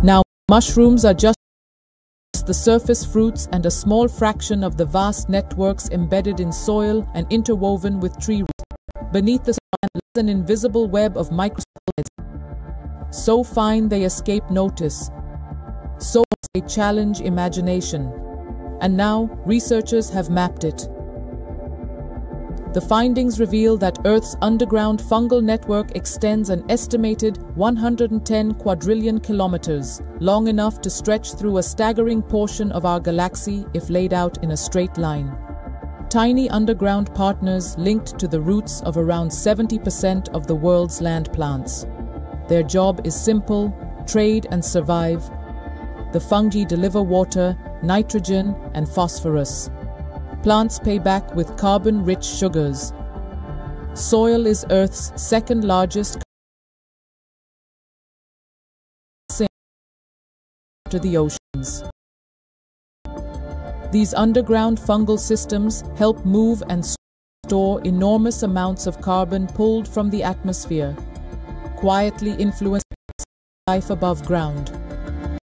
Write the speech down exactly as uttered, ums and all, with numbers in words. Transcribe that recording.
Now, mushrooms are just the surface fruits and a small fraction of the vast networks embedded in soil and interwoven with tree roots. Beneath the sand lies an invisible web of microscopic, so fine they escape notice, so they challenge imagination. And now, researchers have mapped it. The findings reveal that Earth's underground fungal network extends an estimated one hundred ten quadrillion kilometers, long enough to stretch through a staggering portion of our galaxy if laid out in a straight line. Tiny underground partners linked to the roots of around seventy percent of the world's land plants. Their job is simple: trade and survive. The fungi deliver water, nitrogen, and phosphorus. Plants pay back with carbon-rich sugars. Soil is Earth's second largest after the oceans. These underground fungal systems help move and store enormous amounts of carbon pulled from the atmosphere, quietly influencing life above ground.